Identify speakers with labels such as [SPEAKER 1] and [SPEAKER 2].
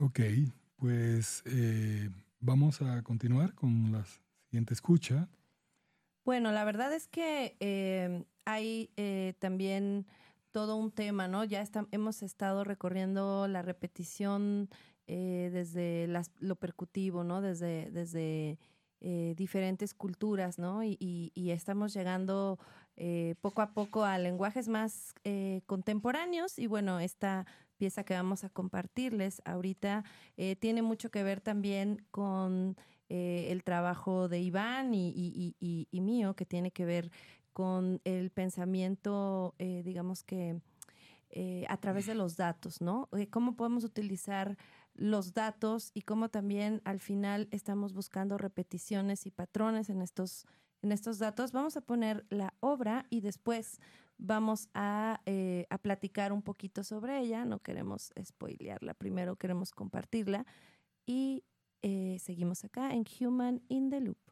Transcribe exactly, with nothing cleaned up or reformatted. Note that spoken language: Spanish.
[SPEAKER 1] Ok, pues eh, vamos a continuar con la siguiente escucha.
[SPEAKER 2] Bueno, la verdad es que eh, hay eh, también todo un tema, ¿no? Ya está- hemos estado recorriendo la repetición eh, desde las- lo percutivo, ¿no? Desde, desde eh, diferentes culturas, ¿no? Y, y- y estamos llegando eh, poco a poco a lenguajes más eh, contemporáneos. Y bueno, esta pieza que vamos a compartirles ahorita eh, tiene mucho que ver también con eh, el trabajo de Iván y, y- y- y mío, que tiene que ver con el pensamiento, eh, digamos que eh, a través de los datos, ¿no? Eh, cómo podemos utilizar los datos y cómo también al final estamos buscando repeticiones y patrones en estos, en estos datos. Vamos a poner la obra y después vamos a, eh, a platicar un poquito sobre ella. No queremos spoilearla, primero queremos compartirla y eh, seguimos acá en Human in the Loop.